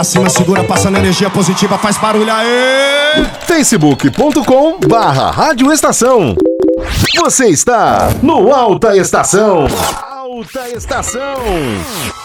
Acima, segura, passando energia positiva, faz barulho aí! facebook.com/Rádio Estação. Você está no Alta Estação. Alta Estação.